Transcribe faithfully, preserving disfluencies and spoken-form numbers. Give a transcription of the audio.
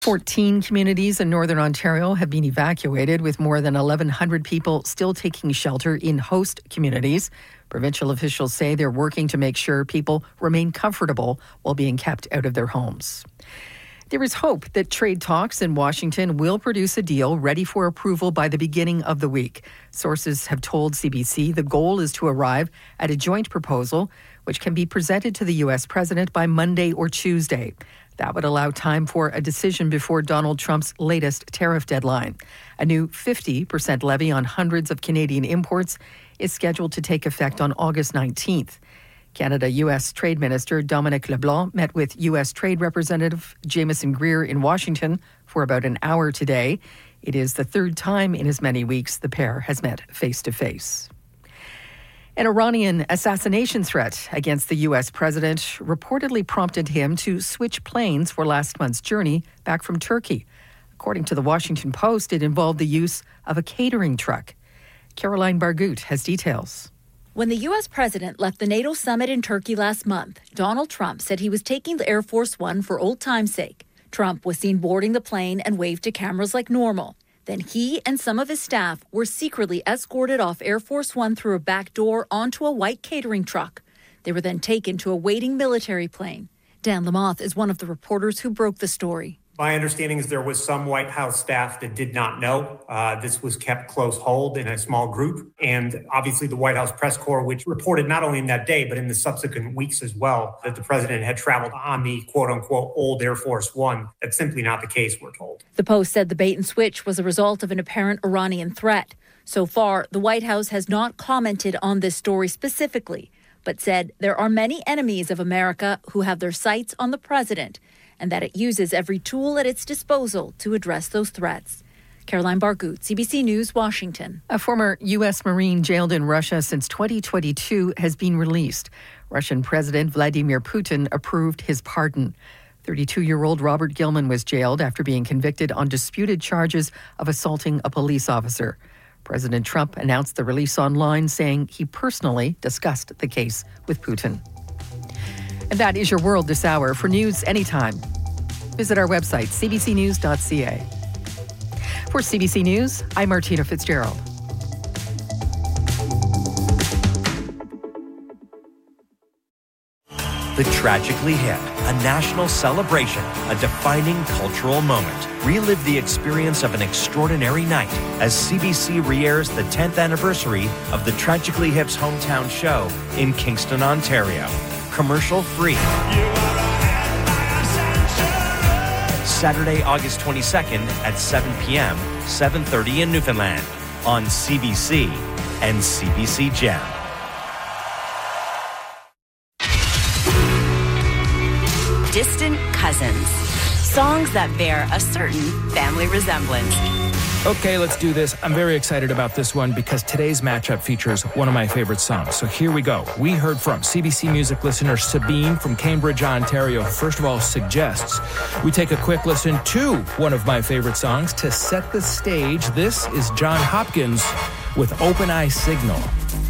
fourteen communities in Northern Ontario have been evacuated, with more than eleven hundred people still taking shelter in host communities. Provincial officials say they're working to make sure people remain comfortable while being kept out of their homes. There is hope that trade talks in Washington will produce a deal ready for approval by the beginning of the week. Sources have told C B C the goal is to arrive at a joint proposal which can be presented to the U S president by Monday or Tuesday. That would allow time for a decision before Donald Trump's latest tariff deadline. A new fifty percent levy on hundreds of Canadian imports is scheduled to take effect on August nineteenth. Canada-U S Trade Minister Dominic LeBlanc met with U S Trade Representative Jameson Greer in Washington for about an hour today. It is the third time in as many weeks the pair has met face-to-face. An Iranian assassination threat against the U S president reportedly prompted him to switch planes for last month's journey back from Turkey. According to the Washington Post, it involved the use of a catering truck. Caroline Bargut has details. When the U S president left the NATO summit in Turkey last month, Donald Trump said he was taking the Air Force One for old time's sake. Trump was seen boarding the plane and waved to cameras like normal. Then he and some of his staff were secretly escorted off Air Force One through a back door onto a white catering truck. They were then taken to a waiting military plane. Dan Lamothe is one of the reporters who broke the story. My understanding is there was some White House staff that did not know. Uh, this was kept close hold in a small group. And obviously the White House press corps, which reported not only in that day, but in the subsequent weeks as well, that the president had traveled on the quote unquote old Air Force One. That's simply not the case, we're told. The Post said the bait and switch was a result of an apparent Iranian threat. So far, the White House has not commented on this story specifically, but said there are many enemies of America who have their sights on the president, and that it uses every tool at its disposal to address those threats. Caroline Bargut, C B C News, Washington. A former U S Marine jailed in Russia since twenty twenty-two has been released. Russian President Vladimir Putin approved his pardon. thirty-two-year-old Robert Gilman was jailed after being convicted on disputed charges of assaulting a police officer. President Trump announced the release online, saying he personally discussed the case with Putin. And that is your world this hour. For news anytime, visit our website, c b c news dot c a. For C B C News, I'm Martina Fitzgerald. The Tragically Hip, a national celebration, a defining cultural moment. Relive the experience of an extraordinary night as C B C re-airs the tenth anniversary of the Tragically Hip's hometown show in Kingston, Ontario. Commercial free. Saturday, August twenty-second at seven p.m., seven thirty in Newfoundland on C B C and C B C Gem. Distant cousins. Songs that bear a certain family resemblance. Okay, let's do this. I'm very excited about this one because today's matchup features one of my favorite songs. So here we go. We heard from C B C Music listener Sabine from Cambridge, Ontario. First of all, suggests we take a quick listen to one of my favorite songs to set the stage. This is John Hopkins with Open Eye Signal.